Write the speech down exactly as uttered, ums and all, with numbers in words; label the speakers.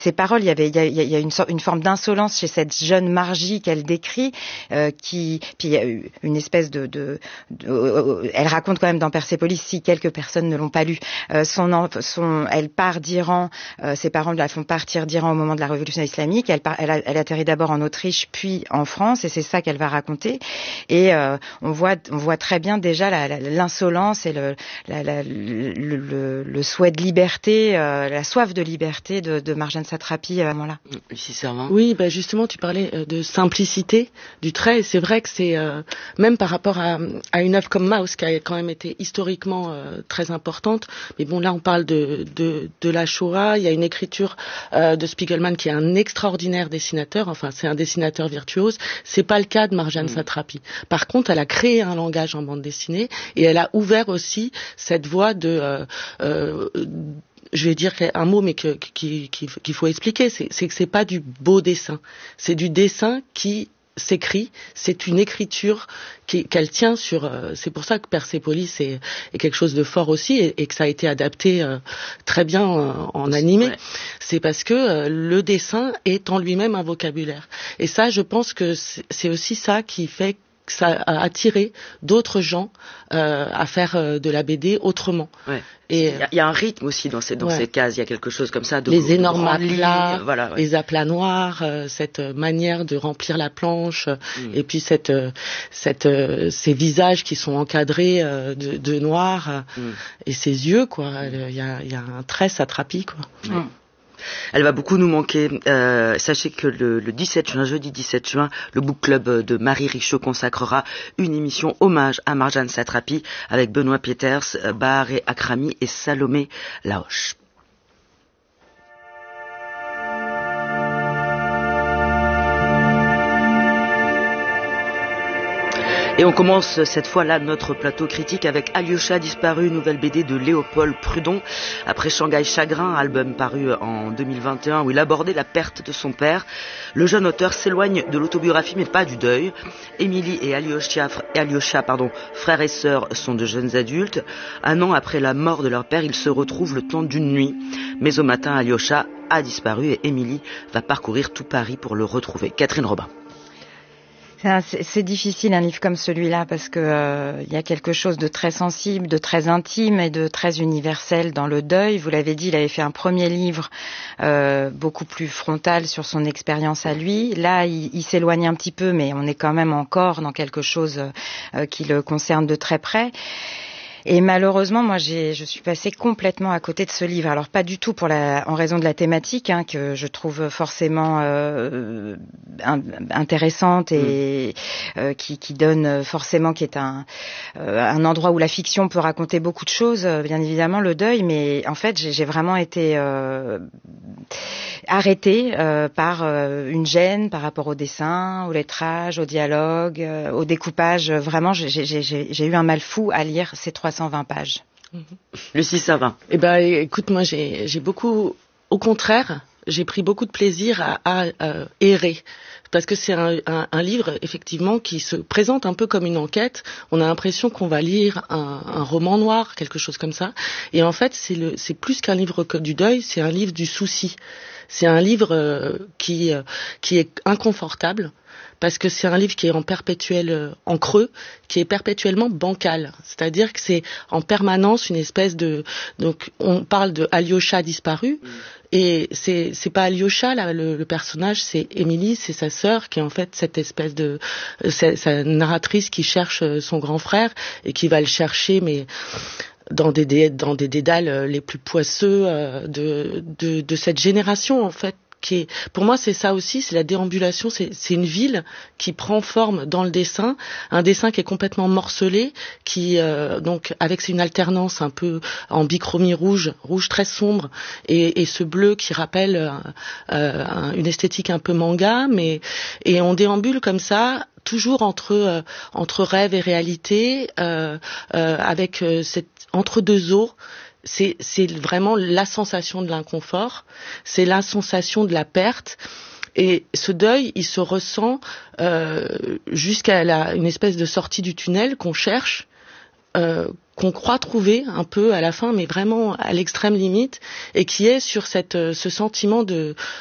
Speaker 1: Ces paroles, il y avait, il y a, il y a une, sorte, une forme d'insolence chez cette jeune Margie qu'elle décrit, euh, qui, puis il y a une espèce de, de, de, de, elle raconte quand même dans Persépolis, si quelques personnes ne l'ont pas lu, euh, son, son, elle part d'Iran, euh, ses parents la font partir d'Iran au moment de la révolution islamique, elle, part, elle, a, elle atterrit d'abord en Autriche, puis en France, et c'est ça qu'elle va raconter, et euh, on voit, on voit très bien déjà la, la, l'insolence et le, la, la, le, le, le souhait de liberté, euh, la soif de liberté de, de Marjane Satrapi à ce moment-là.
Speaker 2: Lucie Servan.
Speaker 3: Oui, bah justement, tu parlais de simplicité du trait, et c'est vrai que c'est, euh, même par rapport à, à une œuvre comme Maus, qui a quand même été historiquement euh, très importante, mais bon, là on parle de, de, de la Shoah, il y a une écriture euh, de Spiegelman qui est un extraordinaire dessinateur, enfin c'est un dessinateur virtuose, c'est pas le cas de Marjane mmh. Satrapi. Par contre, elle a créé un langage en bande dessinée, et elle a ouvert aussi cette voie de... Euh, euh, je vais dire un mot, mais que, qu'il, qu'il faut expliquer, c'est, c'est que c'est pas du beau dessin, c'est du dessin qui s'écrit, c'est une écriture qui, qu'elle tient sur. Euh, c'est pour ça que Persépolis est, est quelque chose de fort aussi, et, et que ça a été adapté euh, très bien en, en animé. Ouais. C'est parce que euh, le dessin est en lui-même un vocabulaire, et ça, je pense que c'est, c'est aussi ça qui fait que ça a attiré d'autres gens euh, à faire euh, de la B D autrement.
Speaker 2: Ouais. Et il y, y a un rythme aussi dans ces dans ouais. ces cases. Il y a quelque chose comme ça. De,
Speaker 3: les énormes aplats,
Speaker 2: voilà, ouais.
Speaker 3: les aplats noirs, euh, cette manière de remplir la planche, mm. et puis cette euh, cette euh, ces visages qui sont encadrés euh, de, de noir, mm. et ses yeux, quoi. Il y a il y a un trait Satrapi, quoi.
Speaker 2: Mm. Elle va beaucoup nous manquer. Euh, sachez que le, le dix-sept juin, jeudi dix-sept juin, le book club de Marie Richaud consacrera une émission hommage à Marjane Satrapi avec Benoît Pieters, Bahareh Akrami et Salomé Laoche. Et on commence cette fois-là notre plateau critique avec Alyosha disparu, nouvelle B D de Léopold Prudon. Après Shanghai Chagrin, album paru en deux mille vingt et un où il abordait la perte de son père, le jeune auteur s'éloigne de l'autobiographie mais pas du deuil. Émilie et Alyosha, Alyosha pardon, frères et sœurs, sont de jeunes adultes. Un an après la mort de leur père, ils se retrouvent le temps d'une nuit. Mais au matin, Alyosha a disparu et Émilie va parcourir tout Paris pour le retrouver. Catherine Robin.
Speaker 1: C'est, c'est difficile un livre comme celui-là parce que euh, il y a quelque chose de très sensible, de très intime et de très universel dans le deuil. Vous l'avez dit, il avait fait un premier livre euh, beaucoup plus frontal sur son expérience à lui. Là, il, il s'éloigne un petit peu, mais on est quand même encore dans quelque chose euh, qui le concerne de très près. Et malheureusement, moi, j'ai, je suis passée complètement à côté de ce livre. Alors, pas du tout pour la, en raison de la thématique, hein, que je trouve forcément euh, un, intéressante et mmh. euh, qui, qui donne forcément, qui est un, euh, un endroit où la fiction peut raconter beaucoup de choses, bien évidemment, le deuil. Mais en fait, j'ai, j'ai vraiment été euh, arrêtée euh, par euh, une gêne par rapport au dessin, au lettrage, au dialogue, euh, au découpage. Vraiment, j'ai, j'ai, j'ai, j'ai eu un mal fou à lire ces trois cent vingt pages.
Speaker 2: Mmh. Lucie Servan.
Speaker 3: Eh ben, écoute, moi, j'ai, j'ai beaucoup, au contraire, j'ai pris beaucoup de plaisir à, à, à errer. Parce que c'est un, un, un livre, effectivement, qui se présente un peu comme une enquête. On a l'impression qu'on va lire un, un roman noir, quelque chose comme ça. Et en fait, c'est, le, c'est plus qu'un livre du deuil, c'est un livre du souci. C'est un livre euh, qui, euh, qui est inconfortable. Parce que c'est un livre qui est en perpétuel, euh, en creux, qui est perpétuellement bancal. C'est-à-dire que c'est en permanence une espèce de... Donc, on parle de Alyosha disparu, mmh. et c'est c'est pas Alyosha, là, le, le personnage, c'est Émilie, c'est sa sœur, qui est en fait cette espèce de... C'est, c'est une narratrice qui cherche son grand frère, et qui va le chercher, mais... dans des, dans des dédales les plus poisseux euh, de, de, de cette génération, en fait. Qui est, pour moi, c'est ça aussi, c'est la déambulation, c'est, c'est une ville qui prend forme dans le dessin, un dessin qui est complètement morcelé, qui euh, donc avec une alternance un peu en bichromie rouge, rouge très sombre, et, et ce bleu qui rappelle euh, euh, une esthétique un peu manga, mais et on déambule comme ça. Toujours entre euh, entre rêve et réalité, euh, euh, avec euh, cette entre deux eaux. C'est, c'est vraiment la sensation de l'inconfort, c'est la sensation de la perte. Et ce deuil, il se ressent euh, jusqu'à la, une espèce de sortie du tunnel qu'on cherche, euh, qu'on croit trouver un peu à la fin, mais vraiment à l'extrême limite, et qui est sur cette, ce sentiment de,